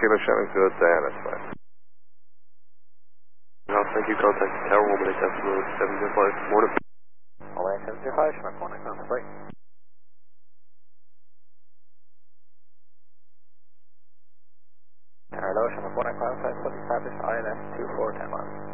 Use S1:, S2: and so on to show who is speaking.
S1: Kilo 7 to Diana, that's fine.
S2: No, thank you. Contact Tower 1 minute decimal 705. Morning.
S3: All right, 705, Schmack 1, contact break. Hello, Schmack 1, contact, established INS 2410 miles.